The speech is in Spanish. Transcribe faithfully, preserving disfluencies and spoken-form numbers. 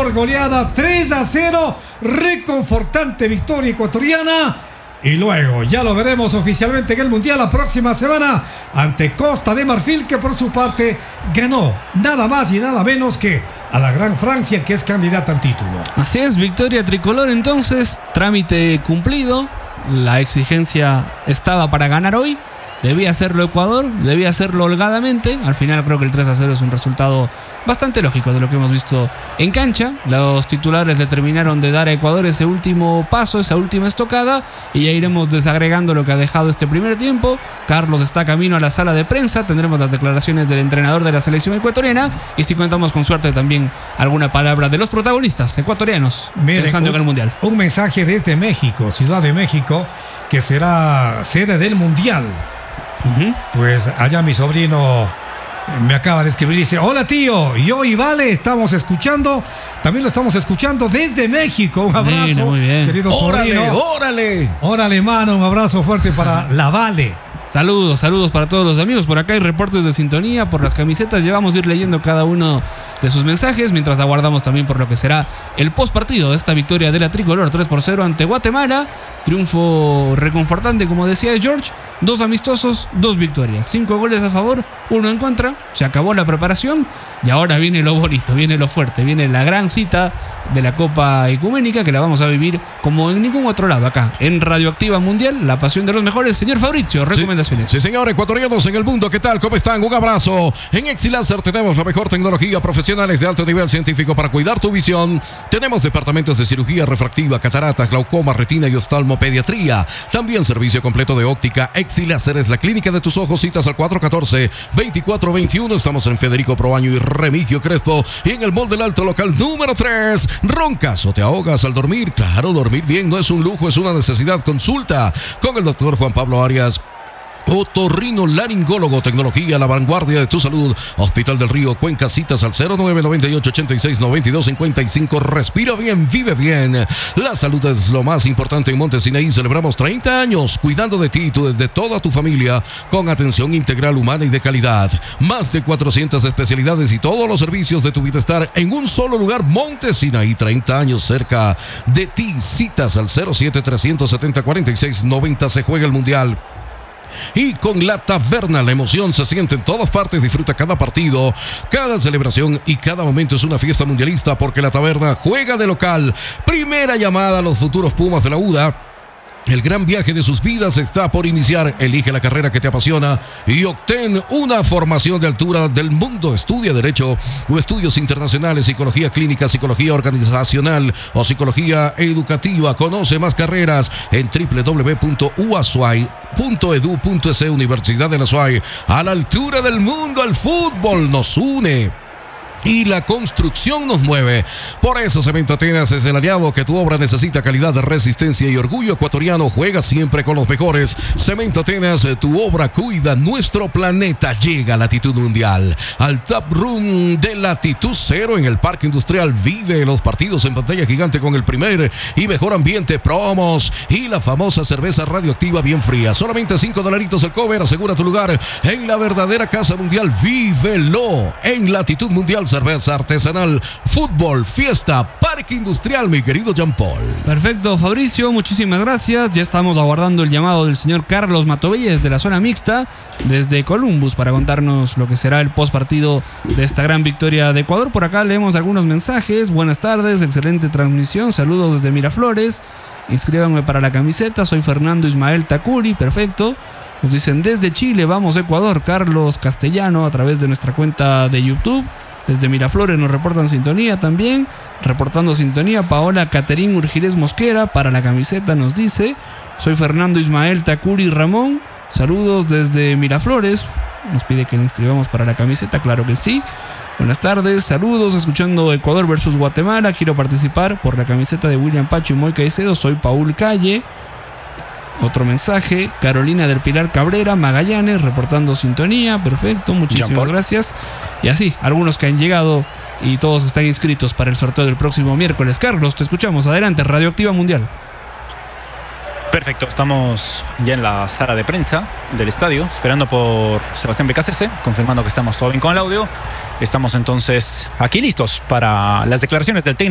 por goleada tres a cero. Reconfortante victoria ecuatoriana. Y luego ya lo veremos oficialmente en el Mundial la próxima semana ante Costa de Marfil, que por su parte ganó nada más y nada menos que a la Gran Francia, que es candidata al título. Así es, victoria tricolor entonces, trámite cumplido. La exigencia estaba para ganar hoy. Debía hacerlo Ecuador, debía hacerlo holgadamente. Al final creo que el tres a cero es un resultado bastante lógico de lo que hemos visto en cancha. Los titulares determinaron de dar a Ecuador ese último paso, esa última estocada, y ya iremos desagregando lo que ha dejado este primer tiempo. Carlos está camino a la sala de prensa, tendremos las declaraciones del entrenador de la selección ecuatoriana y, si contamos con suerte, también alguna palabra de los protagonistas ecuatorianos. Miren, pensando un, en el Mundial. Un mensaje desde México, Ciudad de México, que será sede del Mundial. Uh-huh. Pues allá mi sobrino me acaba de escribir, dice: hola tío, yo y Vale estamos escuchando, también lo estamos escuchando desde México. Un abrazo, Mira, muy bien. Querido órale, sobrino. Órale, órale, mano, un abrazo fuerte para la Vale. Saludos, saludos para todos los amigos. Por acá hay reportes de sintonía por las camisetas. Ya vamos a ir leyendo cada uno de sus mensajes, mientras aguardamos también por lo que será el postpartido de esta victoria de la tricolor tres por cero ante Guatemala. Triunfo reconfortante, como decía George. Dos amistosos, dos victorias. Cinco goles a favor, uno en contra. Se acabó la preparación y ahora viene lo bonito, viene lo fuerte, viene la gran cita de la Copa Ecuménica, que la vamos a vivir como en ningún otro lado, acá en Radioactiva Mundial, la pasión de los mejores. Señor Fabricio, recomendaciones. Sí, sí, señor, ecuatorianos en el mundo, ¿qué tal? ¿Cómo están? Un abrazo. En Exiláser tenemos la mejor tecnología, profesionales de alto nivel científico para cuidar tu visión. Tenemos departamentos de cirugía refractiva, cataratas, glaucoma, retina y oftalmopediatría. También servicio completo de óptica. Exiláser es la clínica de tus ojos. Citas al cuatro uno cuatro, veinticuatro veintiuno. Estamos en Federico Proaño y Remigio Crespo y en el Mall del Alto, local número tres. ¿Roncas o te ahogas al dormir? Claro, dormir bien no es un lujo, es una necesidad. Consulta con el doctor Juan Pablo Arias, otorrino laringólogo, tecnología a la vanguardia de tu salud. Hospital del Río, Cuenca. Citas al cero nueve noventa y ocho, ochenta y seis, noventa y dos cincuenta y cinco. Respira bien, vive bien. La salud es lo más importante en Monte Sinaí. Celebramos treinta años cuidando de ti y tu, de toda tu familia, con atención integral, humana y de calidad. Más de cuatrocientas especialidades y todos los servicios de tu bienestar en un solo lugar. Monte Sinaí, treinta años cerca de ti. Citas al cero siete, trescientos setenta, cuarenta y seis noventa. Se juega el Mundial. Y con La Taberna, la emoción se siente en todas partes. Disfruta cada partido, cada celebración y cada momento es una fiesta mundialista, porque La Taberna juega de local. Primera llamada a los futuros Pumas de la U D A. El gran viaje de sus vidas está por iniciar. Elige la carrera que te apasiona y obtén una formación de altura del mundo. Estudia Derecho o Estudios Internacionales, Psicología Clínica, Psicología Organizacional o Psicología Educativa. Conoce más carreras en doble u doble u doble u punto u a s u a i punto e d u punto e s. Universidad de la S U A Y, a la altura del mundo. El fútbol nos une y la construcción nos mueve. Por eso Cemento Atenas es el aliado que tu obra necesita. Calidad, resistencia y orgullo ecuatoriano. Juega siempre con los mejores. Cemento Atenas, tu obra cuida nuestro planeta. Llega a Latitud Mundial al Tap Room de Latitud Cero en el Parque Industrial. Vive los partidos en pantalla gigante con el primer y mejor ambiente, promos y la famosa cerveza radioactiva bien fría. Solamente cinco dolaritos el cover. Asegura tu lugar en la verdadera Casa Mundial. Vívelo en Latitud Mundial. Cerveza artesanal, fútbol, fiesta, parque industrial, mi querido Jean Paul. Perfecto, Fabricio, muchísimas gracias. Ya estamos aguardando el llamado del señor Carlos Matovelles de la zona mixta desde Columbus para contarnos lo que será el postpartido de esta gran victoria de Ecuador. Por acá leemos algunos mensajes. Buenas tardes, excelente transmisión, saludos desde Miraflores. Inscríbanme para la camiseta, soy Fernando Ismael Tacuri. Perfecto. Nos dicen desde Chile, vamos Ecuador. Carlos Castellano a través de nuestra cuenta de YouTube. Desde Miraflores nos reportan sintonía también. Reportando sintonía Paola Caterín Urgírez Mosquera para la camiseta, nos dice: soy Fernando Ismael Tacuri Ramón. Saludos desde Miraflores. Nos pide que le inscribamos para la camiseta, claro que sí. Buenas tardes, saludos, escuchando Ecuador versus Guatemala. Quiero participar por la camiseta de William Pacho y Moy Caicedo. Soy Paul Calle. Otro mensaje, Carolina del Pilar Cabrera Magallanes, reportando sintonía. Perfecto, muchísimas gracias. Y así, algunos que han llegado y todos están inscritos para el sorteo del próximo miércoles. Carlos, te escuchamos, adelante, Radioactiva Mundial. Perfecto, estamos ya en la sala de prensa del estadio, esperando por Sebastián Becasese, confirmando que estamos todo bien con el audio. Estamos entonces aquí listos para las declaraciones del técnico.